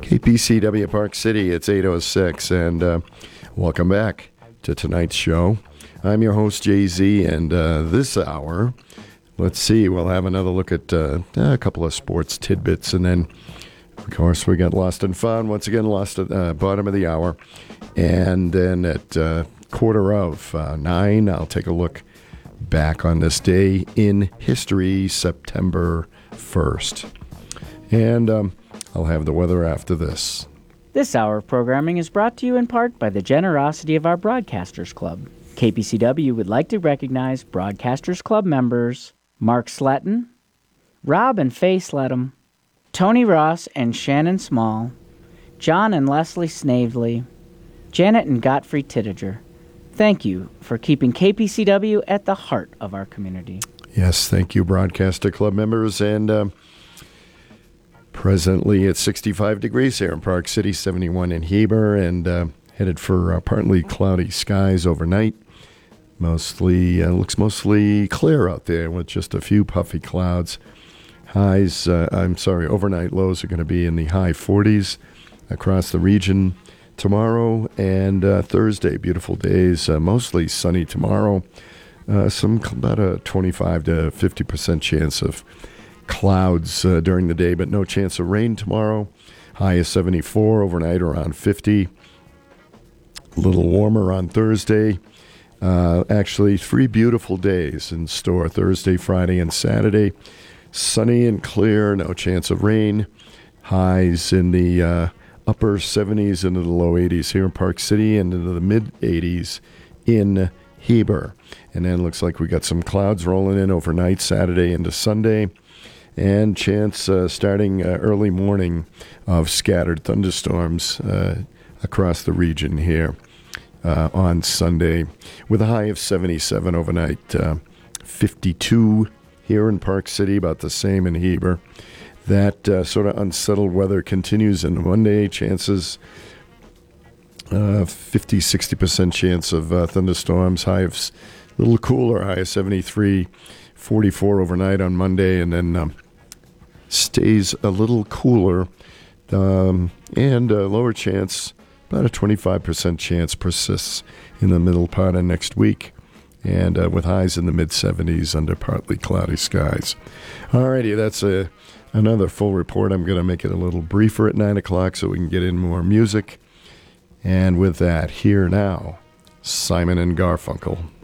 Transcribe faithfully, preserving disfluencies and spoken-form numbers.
K P C W Park City, it's eight oh six, and uh, welcome back to tonight's show. I'm your host, Jay-Z, and uh, this hour, let's see, we'll have another look at uh, a couple of sports tidbits, and then, of course, we got Lost and Found, once again, lost at the uh, bottom of the hour, and then at uh, quarter of uh, nine, I'll take a look back on this day in history, September first. And um, I'll have the weather after this. This hour of programming is brought to you in part by the generosity of our Broadcasters Club. K P C W would like to recognize Broadcasters Club members Mark Sletton, Rob and Faye Sletton, Tony Ross and Shannon Small, John and Leslie Snavely, Janet and Godfrey Tittiger. Thank you for keeping K P C W at the heart of our community. Yes, thank you, Broadcaster Club members. And uh, presently it's sixty-five degrees here in Park City, seventy-one in Heber, and uh, headed for uh, partly cloudy skies overnight. Mostly, uh, looks mostly clear out there with just a few puffy clouds. Highs, uh, I'm sorry, overnight lows are going to be in the high forties across the region tomorrow and uh, Thursday. Beautiful days, uh, mostly sunny tomorrow. Uh, some about a twenty-five to fifty percent chance of clouds uh, during the day, but no chance of rain tomorrow. High is seventy-four, overnight around fifty. A little warmer on Thursday. Uh, actually, three beautiful days in store, Thursday, Friday, and Saturday. Sunny and clear, no chance of rain. Highs in the uh, upper seventies into the low eighties here in Park City and into the mid eighties in Heber. And then it looks like we got some clouds rolling in overnight, Saturday into Sunday. And chance uh, starting uh, early morning of scattered thunderstorms uh, across the region here. Uh, on Sunday, with a high of seventy-seven overnight, uh, fifty-two here in Park City, about the same in Heber. That uh, sort of unsettled weather continues in Monday. Chances, uh, fifty, sixty percent chance of uh, thunderstorms. High of a little cooler, high of seventy-three, forty-four overnight on Monday, and then um, stays a little cooler um, and a lower chance. About a twenty-five percent chance persists in the middle part of next week, and uh, with highs in the mid-seventies under partly cloudy skies. All righty, that's a, another full report. I'm going to make it a little briefer at nine o'clock so we can get in more music. And with that, here now, Simon and Garfunkel.